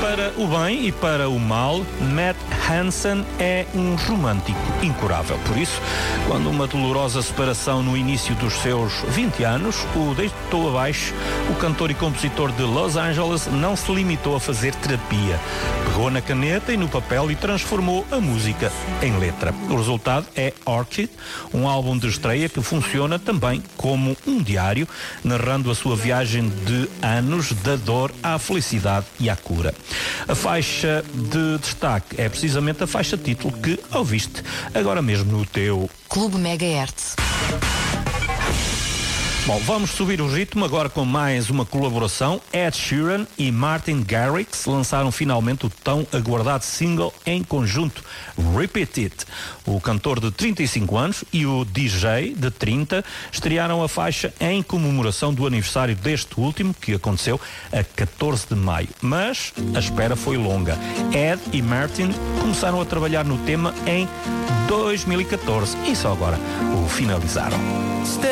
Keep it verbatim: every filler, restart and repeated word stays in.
Para o bem e para o mal, Matt Hansen é um romântico incurável. Por isso, quando uma dolorosa separação no início dos seus vinte anos o deitou abaixo, o cantor e compositor de Los Angeles não se limitou a fazer terapia. Pegou na caneta e no papel e transformou a música em letra. O resultado é Orchid, um álbum de estreia que funciona também como um diário, narrando a sua viagem de anos da dor à felicidade e à cura. A faixa de destaque é precisamente a faixa título que ouviste agora mesmo no teu Clube Megahertz. Bom, vamos subir o ritmo agora com mais uma colaboração. Ed Sheeran e Martin Garrix lançaram finalmente o tão aguardado single em conjunto, Repeat It. O cantor de trinta e cinco anos e o D J de trinta estrearam a faixa em comemoração do aniversário deste último, que aconteceu a catorze de maio. Mas a espera foi longa. Ed e Martin começaram a trabalhar no tema em dois mil e catorze e só agora o finalizaram.